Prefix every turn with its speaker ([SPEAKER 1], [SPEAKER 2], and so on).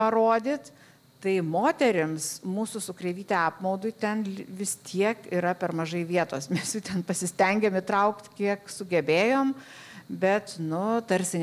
[SPEAKER 1] parodyti. Tai moterims mūsų su Kreivyte apmaudui ten vis tiek yra per mažai vietos. Mes jų ten pasistengėm įtraukti, kiek sugebėjom, bet, tarsi